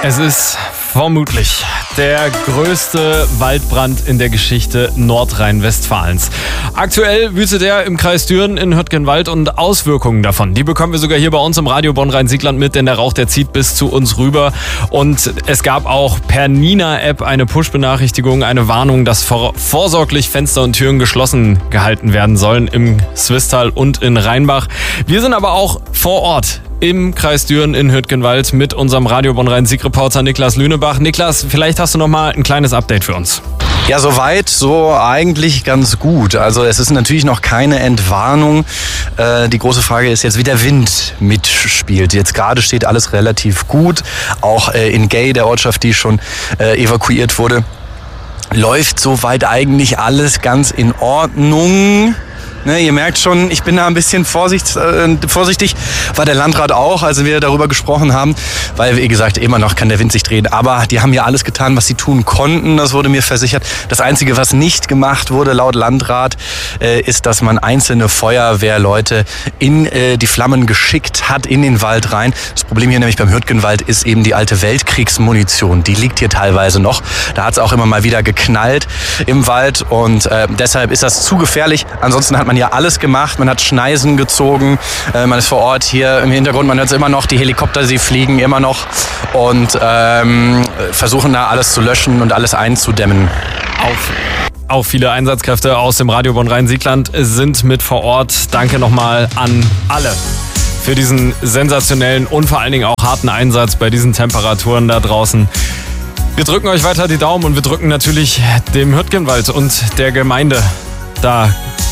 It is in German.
Es ist vermutlich der größte Waldbrand in der Geschichte Nordrhein-Westfalens. Aktuell wütet er im Kreis Düren in Hürtgenwald und Auswirkungen davon, die bekommen wir sogar hier bei uns im Radio Bonn-Rhein-Siegland mit, denn der Rauch, der zieht bis zu uns rüber. Und es gab auch per Nina-App eine Push-Benachrichtigung, eine Warnung, dass vorsorglich Fenster und Türen geschlossen gehalten werden sollen im Swisttal und in Rheinbach. Wir sind aber auch vor Ort im Kreis Düren in Hürtgenwald mit unserem Radio Bonn-Rhein-Sieg-Reporter Niklas Lünebach. Niklas, vielleicht hast du noch mal ein kleines Update für uns. Ja, soweit, so eigentlich ganz gut. Also es ist natürlich noch keine Entwarnung. Die große Frage ist jetzt, wie der Wind mitspielt. Jetzt gerade steht alles relativ gut. Auch in Gay, der Ortschaft, die schon evakuiert wurde, läuft soweit eigentlich alles ganz in Ordnung. Ne, ihr merkt schon, ich bin da ein bisschen vorsichtig, war der Landrat auch, als wir darüber gesprochen haben, weil, wie gesagt, immer noch kann der Wind sich drehen. Aber die haben ja alles getan, was sie tun konnten, das wurde mir versichert. Das Einzige, was nicht gemacht wurde, laut Landrat, ist, dass man einzelne Feuerwehrleute in die Flammen geschickt hat, in den Wald rein. Das Problem hier nämlich beim Hürtgenwald ist eben die alte Weltkriegsmunition. Die liegt hier teilweise noch. Da hat es auch immer mal wieder geknallt im Wald und deshalb ist das zu gefährlich. Ansonsten hat man ja alles gemacht, man hat Schneisen gezogen, man ist vor Ort hier im Hintergrund, man hört es immer noch, die Helikopter, sie fliegen immer noch und versuchen da alles zu löschen und alles einzudämmen. Auch viele Einsatzkräfte aus dem Radio Bonn-Rhein-Siegland sind mit vor Ort. Danke nochmal an alle für diesen sensationellen und vor allen Dingen auch harten Einsatz bei diesen Temperaturen da draußen. Wir drücken euch weiter die Daumen und wir drücken natürlich dem Hürtgenwald und der Gemeinde da